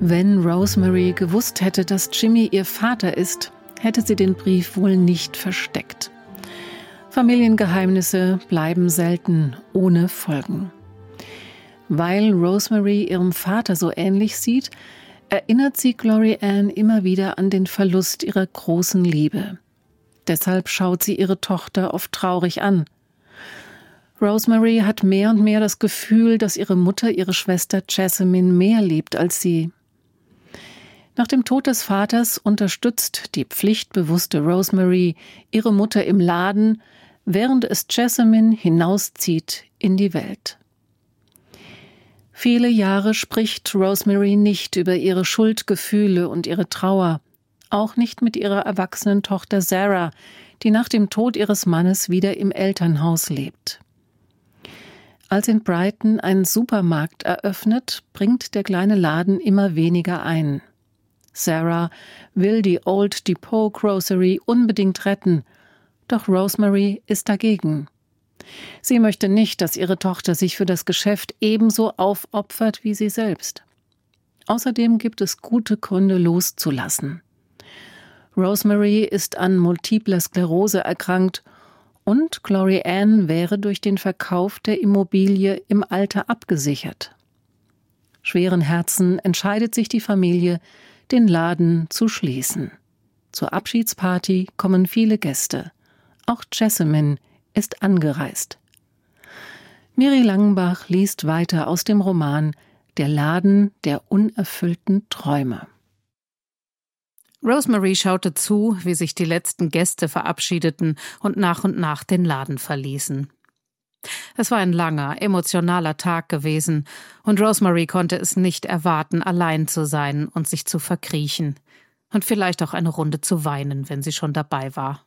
Wenn Rosemary gewusst hätte, dass Jimmy ihr Vater ist, hätte sie den Brief wohl nicht versteckt. Familiengeheimnisse bleiben selten ohne Folgen. Weil Rosemary ihrem Vater so ähnlich sieht, erinnert sie Glory Ann immer wieder an den Verlust ihrer großen Liebe. Deshalb schaut sie ihre Tochter oft traurig an. Rosemary hat mehr und mehr das Gefühl, dass ihre Mutter ihre Schwester Jessamine mehr liebt als sie. Nach dem Tod des Vaters unterstützt die pflichtbewusste Rosemary ihre Mutter im Laden, während es Jessamine hinauszieht in die Welt. Viele Jahre spricht Rosemary nicht über ihre Schuldgefühle und ihre Trauer, auch nicht mit ihrer erwachsenen Tochter Sarah, die nach dem Tod ihres Mannes wieder im Elternhaus lebt. Als in Brighton ein Supermarkt eröffnet, bringt der kleine Laden immer weniger ein. Sarah will die Old Depot Grocery unbedingt retten, doch Rosemary ist dagegen. Sie möchte nicht, dass ihre Tochter sich für das Geschäft ebenso aufopfert wie sie selbst. Außerdem gibt es gute Gründe, loszulassen. Rosemary ist an multipler Sklerose erkrankt und Glory Ann wäre durch den Verkauf der Immobilie im Alter abgesichert. Schweren Herzen entscheidet sich die Familie, den Laden zu schließen. Zur Abschiedsparty kommen viele Gäste. Auch Jessamine ist angereist. Miri Langenbach liest weiter aus dem Roman Der Laden der unerfüllten Träume. Rosemary schaute zu, wie sich die letzten Gäste verabschiedeten und nach den Laden verließen. Es war ein langer, emotionaler Tag gewesen, und Rosemary konnte es nicht erwarten, allein zu sein und sich zu verkriechen und vielleicht auch eine Runde zu weinen, wenn sie schon dabei war.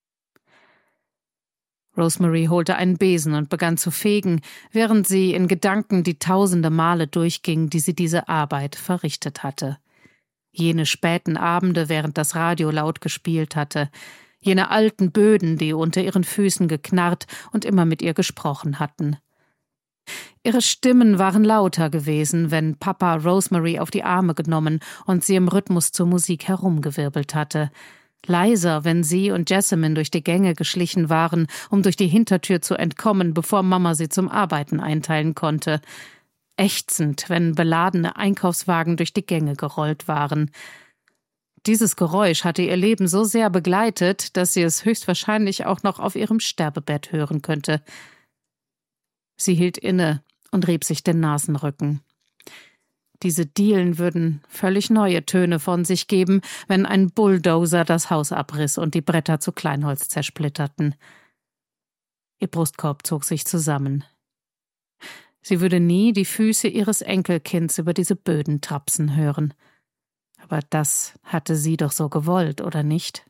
Rosemary holte einen Besen und begann zu fegen, während sie in Gedanken die tausende Male durchging, die sie diese Arbeit verrichtet hatte. Jene späten Abende, während das Radio laut gespielt hatte, jene alten Böden, die unter ihren Füßen geknarrt und immer mit ihr gesprochen hatten. Ihre Stimmen waren lauter gewesen, wenn Papa Rosemary auf die Arme genommen und sie im Rhythmus zur Musik herumgewirbelt hatte. Leiser, wenn sie und Jessamine durch die Gänge geschlichen waren, um durch die Hintertür zu entkommen, bevor Mama sie zum Arbeiten einteilen konnte. Ächzend, wenn beladene Einkaufswagen durch die Gänge gerollt waren. Dieses Geräusch hatte ihr Leben so sehr begleitet, dass sie es höchstwahrscheinlich auch noch auf ihrem Sterbebett hören könnte. Sie hielt inne und rieb sich den Nasenrücken. Diese Dielen würden völlig neue Töne von sich geben, wenn ein Bulldozer das Haus abriss und die Bretter zu Kleinholz zersplitterten. Ihr Brustkorb zog sich zusammen. Sie würde nie die Füße ihres Enkelkinds über diese Böden trapsen hören. Aber das hatte sie doch so gewollt, oder nicht?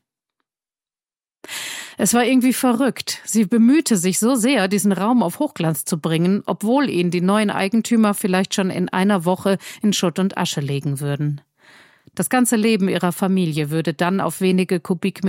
Es war irgendwie verrückt. Sie bemühte sich so sehr, diesen Raum auf Hochglanz zu bringen, obwohl ihn die neuen Eigentümer vielleicht schon in einer Woche in Schutt und Asche legen würden. Das ganze Leben ihrer Familie würde dann auf wenige Kubikmeter